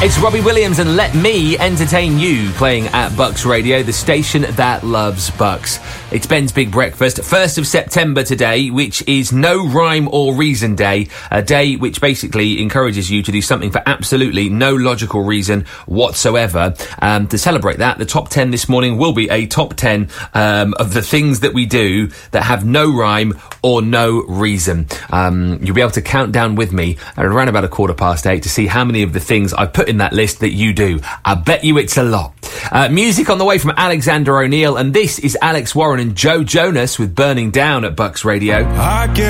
It's Robbie Williams and Let Me Entertain You, playing at Bucks Radio, the station that loves Bucks. It's Ben's Big Breakfast, 1st of September today, which is No Rhyme or Reason Day, a day which basically encourages you to do something for absolutely no logical reason whatsoever. To celebrate that, the top 10 this morning will be a top 10 of the things that we do that have no rhyme or no reason. You'll be able to count down with me at around about 8:15 to see how many of the things I put in that list that you do. I bet you it's a lot. Music on the way from Alexander O'Neal, and this is Alex Warren and Joe Jonas with Burning Down at Bucks Radio.